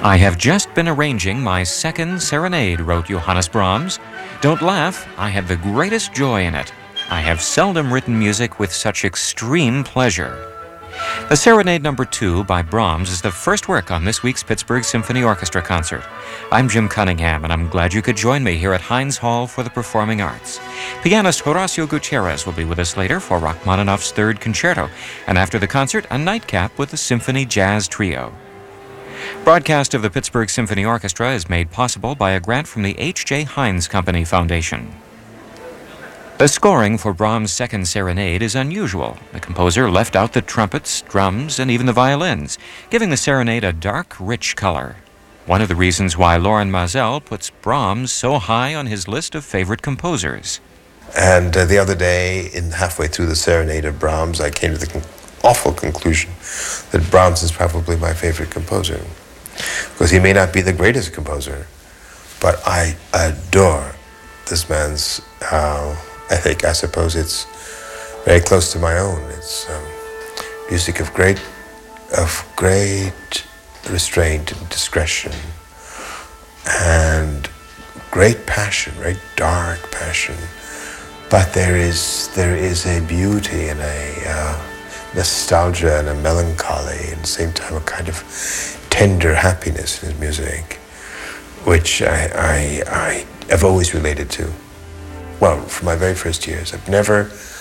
I have just been arranging my second serenade, wrote Johannes Brahms. Don't laugh, I had the greatest joy in it. I have seldom written music with such extreme pleasure. The Serenade No. 2 by Brahms is the first work on this week's Pittsburgh Symphony Orchestra concert. I'm Jim Cunningham, and I'm glad you could join me here at Heinz Hall for the Performing Arts. Pianist Horacio Gutierrez will be with us later for Rachmaninoff's Third Concerto, and after the concert, a nightcap with the Symphony Jazz Trio. Broadcast of the Pittsburgh Symphony Orchestra is made possible by a grant from the H.J. Heinz Company Foundation. The scoring for Brahms' Second Serenade is unusual. The composer left out the trumpets, drums, and even the violins, giving the serenade a dark, rich color. One of the reasons why Loren Maazel puts Brahms so high on his list of favorite composers. And the other day, halfway through the Serenade of Brahms, I came to the awful conclusion that Brahms is probably my favorite composer. Because he may not be the greatest composer, but I adore this man's ethic. I suppose it's very close to my own. It's music of great restraint and discretion and great passion, very dark passion. But there is a beauty and a nostalgia and a melancholy, and at the same time a kind of tender happiness in his music, which I have always related to. Well, from my very first years, I've never